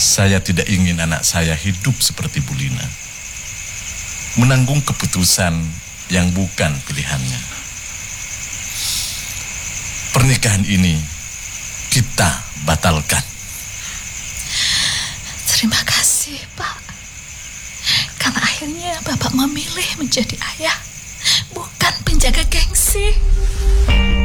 Saya tidak ingin anak saya hidup seperti Bu Lina, menanggung keputusan yang bukan pilihannya. Pernikahan ini kita batalkan. Terima kasih, Pak. Karena akhirnya Bapak memilih menjadi ayah, bukan penjaga gengsi.